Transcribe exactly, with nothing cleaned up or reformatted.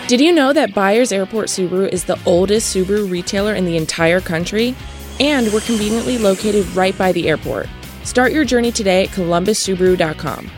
Did you know that Byers Airport Subaru is the oldest Subaru retailer in the entire country? And we're conveniently located right by the airport. Start your journey today at columbus subaru dot com.